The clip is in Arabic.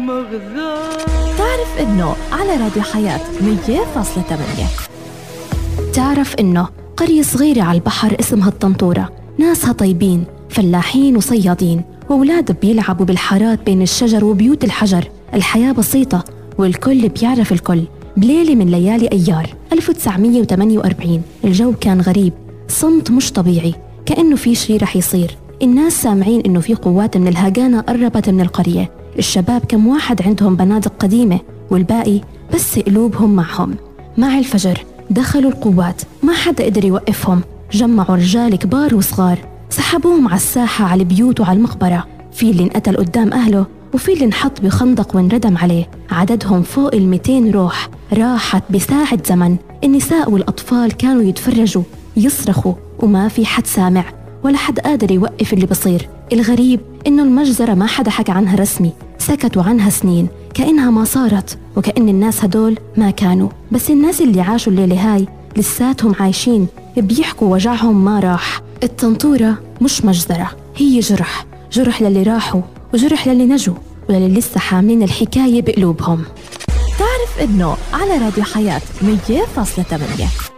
تعرف إنه على راديو حياة 100.8. تعرف إنه قرية صغيرة على البحر اسمها الطنطورة، ناسها طيبين، فلاحين وصيادين، وأولاد بيلعبوا بالحارات بين الشجر وبيوت الحجر. الحياة بسيطة والكل بيعرف الكل. بليلة من ليالي أيار 1948 الجو كان غريب، صمت مش طبيعي، كأنه في شيء رح يصير. الناس سامعين إنه في قوات من الهجانة قربت من القرية. الشباب كم واحد عندهم بنادق قديمة، والباقي بس قلوبهم معهم. مع الفجر دخلوا القوات، ما حدا قدر يوقفهم. جمعوا رجال كبار وصغار، سحبوهم على الساحة، على البيوت وعلى المقبرة. في اللي انقتل قدام أهله، وفي اللي انحط بخندق وانردم عليه. عددهم فوق 200 روح راحت بساعة زمن. النساء والأطفال كانوا يتفرجوا يصرخوا، وما في حد سامع ولا حد قادر يوقف اللي بصير. الغريب إنه المجزرة ما حدا حكى عنها رسمي، سكتوا عنها سنين كأنها ما صارت، وكأن الناس هدول ما كانوا. بس الناس اللي عاشوا الليلة هاي لساتهم عايشين، بيحكوا وجعهم ما راح. الطنطورة مش مجزرة، هي جرح للي راحوا، وجرح للي نجوا، وللي لسه حاملين الحكاية بقلوبهم. تعرف إنه على راديو حياة 100.8.